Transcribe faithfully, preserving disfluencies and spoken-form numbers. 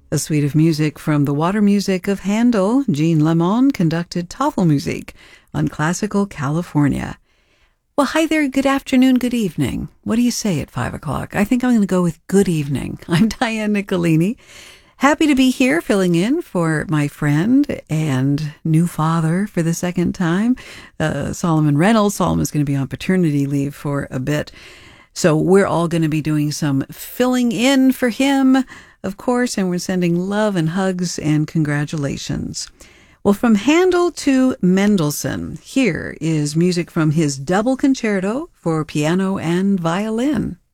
A suite of music from the Water Music of Handel. Jean Lemon conducted Tafelmusik on Classical California. Well, hi there, good afternoon, good evening. What do you say at five o'clock? I think I'm going to go with good evening. I'm Diane Nicolini. Happy to be here filling in for my friend and new father for the second time, uh, Solomon Reynolds. Solomon's going to be on paternity leave for a bit. So we're all going to be doing some filling in for him, of course, and we're sending love and hugs and congratulations. Well, from Handel to Mendelssohn, here is music from his double concerto for piano and violin.